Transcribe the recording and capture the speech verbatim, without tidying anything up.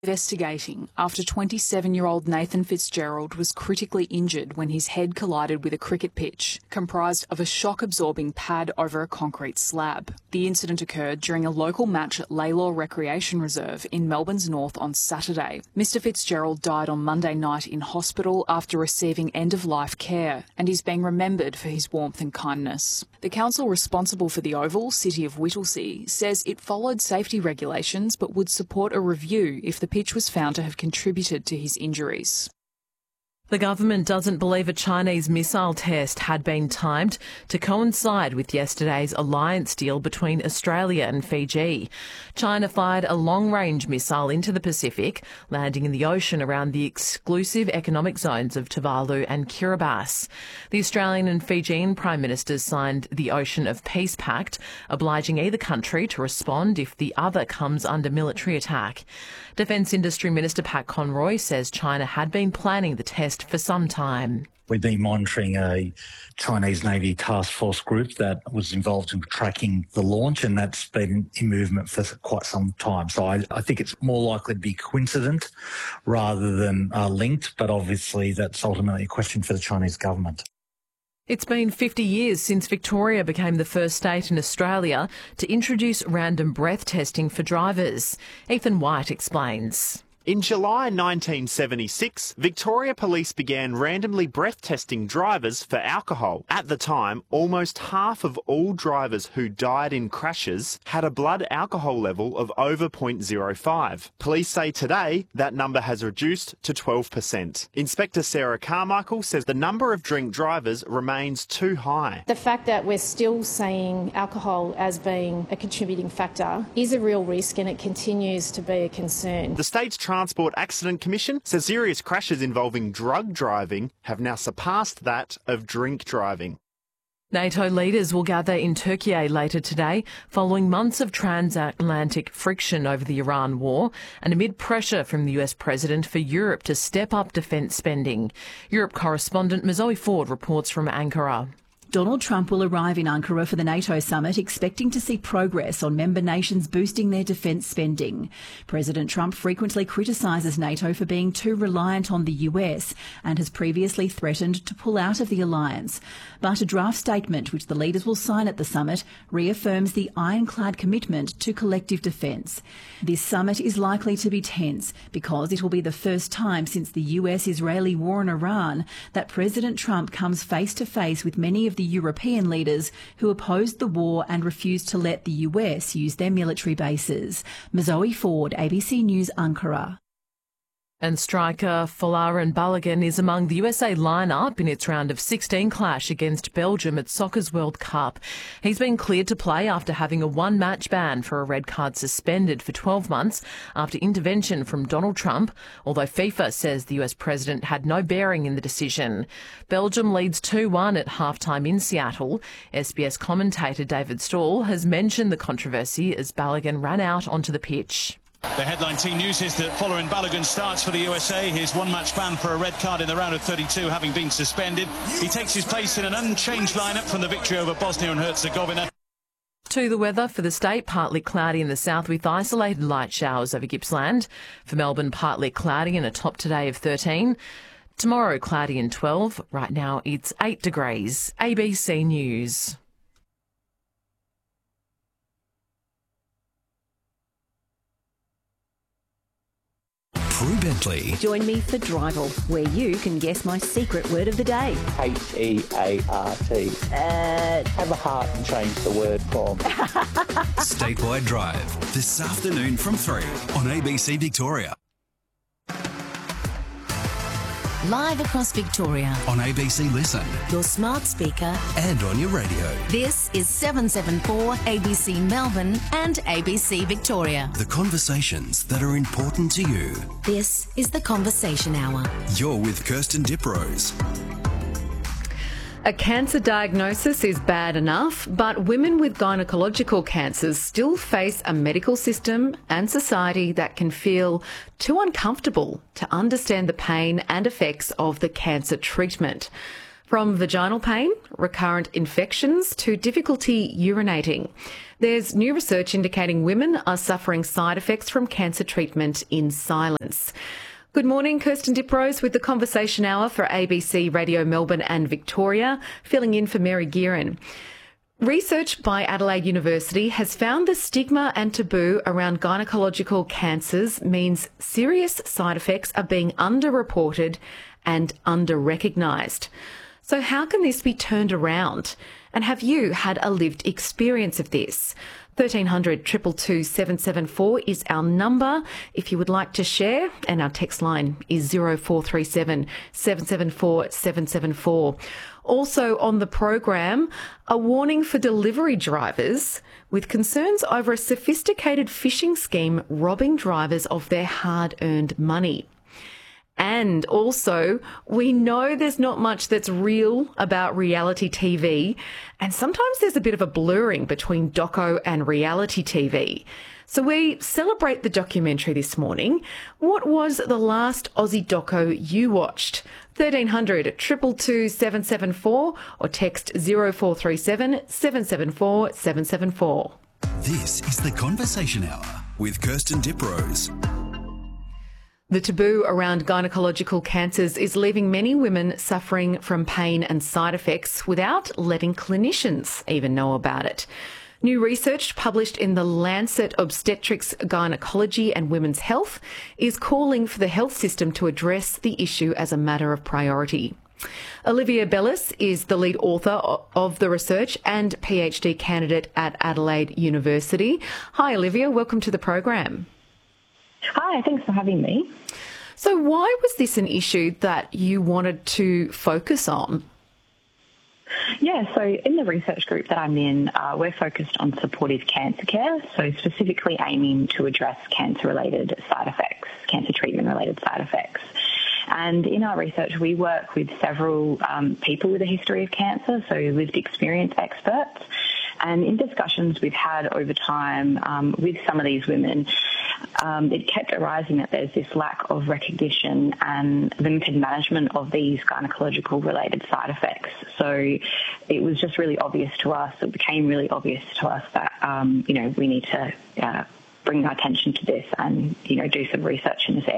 Investigating after twenty-seven-year-old Nathan Fitzgerald was critically injured when his head collided with a cricket pitch, comprised of a shock-absorbing pad over a concrete slab. The incident occurred during a local match at Laylaw Recreation Reserve in Melbourne's north on Saturday. Mister Fitzgerald died on Monday night in hospital after receiving end-of-life care, and is being remembered for his warmth and kindness. The council responsible for the Oval, City of Whittlesea, says it followed safety regulations but would support a review if the pitch was found to have contributed to his injuries. The government doesn't believe a Chinese missile test had been timed to coincide with yesterday's alliance deal between Australia and Fiji. China fired a long-range missile into the Pacific, landing in the ocean around the exclusive economic zones of Tuvalu and Kiribati. The Australian and Fijian Prime Ministers signed the Ocean of Peace Pact, obliging either country to respond if the other comes under military attack. Defence Industry Minister Pat Conroy says China had been planning the test for some time. We've been monitoring a Chinese Navy task force group that was involved in tracking the launch, and that's been in movement for quite some time. So I, I think it's more likely to be coincident rather than uh, linked, but obviously that's ultimately a question for the Chinese government. It's been fifty years since Victoria became the first state in Australia to introduce random breath testing for drivers. Ethan White explains. In July nineteen seventy-six, Victoria Police began randomly breath testing drivers for alcohol. At the time, almost half of all drivers who died in crashes had a blood alcohol level of over zero point zero five. Police say today that number has reduced to twelve percent. Inspector Sarah Carmichael says the number of drink drivers remains too high. The fact that we're still seeing alcohol as being a contributing factor is a real risk, and it continues to be a concern. The state's Transport Accident Commission says serious crashes involving drug driving have now surpassed that of drink driving. NATO leaders will gather in Turkey later today, following months of transatlantic friction over the Iran war and amid pressure from the U S President for Europe to step up defence spending. Europe correspondent Mazoe Ford reports from Ankara. Donald Trump will arrive in Ankara for the NATO summit, expecting to see progress on member nations boosting their defence spending. President Trump frequently criticises NATO for being too reliant on the U S and has previously threatened to pull out of the alliance. But a draft statement, which the leaders will sign at the summit, reaffirms the ironclad commitment to collective defence. This summit is likely to be tense because it will be the first time since the U S-Israeli war in Iran that President Trump comes face to face with many of the European leaders who opposed the war and refused to let the U S use their military bases. Mazoe Ford, A B C News, Ankara. And striker Folarin Balogun is among the U S A line-up in its round of sixteen clash against Belgium at Soccer's World Cup. He's been cleared to play after having a one-match ban for a red card suspended for twelve months after intervention from Donald Trump, although FIFA says the U S president had no bearing in the decision. Belgium leads two one at halftime in Seattle. S B S commentator David Stahl has mentioned the controversy as Balogun ran out onto the pitch. The headline team news is that Folarin Balogun starts for the U S A. His one-match ban for a red card in the round of thirty-two having been suspended. He takes his place in an unchanged lineup from the victory over Bosnia and Herzegovina. To the weather for the state, partly cloudy in the south with isolated light showers over Gippsland. For Melbourne, partly cloudy and a top today of thirteen. Tomorrow, cloudy and twelve. Right now, it's eight degrees. A B C News. Prue Bentley. Join me for Drival, where you can guess my secret word of the day. H E A R T. Uh, Have a heart and change the word from. Statewide Drive, this afternoon from three on A B C Victoria. Live across Victoria. On A B C Listen. Your smart speaker. And on your radio. This is seven seven four A B C Melbourne and A B C Victoria. The conversations that are important to you. This is the Conversation Hour. You're with Kirsten Diprose. A cancer diagnosis is bad enough, but women with gynecological cancers still face a medical system and society that can feel too uncomfortable to understand the pain and effects of the cancer treatment. From vaginal pain, recurrent infections to difficulty urinating. There's new research indicating women are suffering side effects from cancer treatment in silence. Good morning, Kirsten Diprose with the Conversation Hour for A B C Radio Melbourne and Victoria, filling in for Mary Gearin. Research by Adelaide University has found the stigma and taboo around gynecological cancers means serious side effects are being underreported and under-recognised. So how can this be turned around? And have you had a lived experience of this? thirteen hundred, two two two, seven seven four is our number if you would like to share, and our text line is zero four three seven, seven seven four, seven seven four. Also on the program, a warning for delivery drivers with concerns over a sophisticated phishing scheme robbing drivers of their hard-earned money. And also, we know there's not much that's real about reality T V, and sometimes there's a bit of a blurring between doco and reality T V. So we celebrate the documentary this morning. What was the last Aussie doco you watched? thirteen hundred, two two two, seven seven four or text zero four three seven, seven seven four, seven seven four. This is the Conversation Hour with Kirsten Diprose. The taboo around gynecological cancers is leaving many women suffering from pain and side effects without letting clinicians even know about it. New research published in the Lancet Obstetrics, Gynecology and Women's Health is calling for the health system to address the issue as a matter of priority. Olivia Bellis is the lead author of the research and PhD candidate at Adelaide University. Hi, Olivia. Welcome to the program. Hi, thanks for having me. So why was this an issue that you wanted to focus on? Yeah, so in the research group that I'm in, uh, we're focused on supportive cancer care, so specifically aiming to address cancer-related side effects, cancer treatment-related side effects. And in our research, we work with several um, people with a history of cancer, so lived experience experts. And in discussions we've had over time um, with some of these women, um, it kept arising that there's this lack of recognition and limited management of these gynecological related side effects. So it was just really obvious to us, it became really obvious to us that, um, you know, we need to uh, bring our attention to this and, you know, do some research in this